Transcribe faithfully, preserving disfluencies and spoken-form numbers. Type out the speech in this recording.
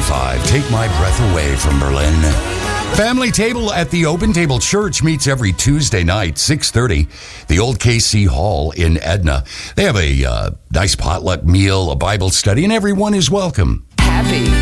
five, Take My Breath Away from Berlin. Family Table at the Open Table Church meets every Tuesday night, six thirty, the Old K C Hall in Edna. They have a uh, nice potluck meal, a Bible study, and everyone is welcome. Happy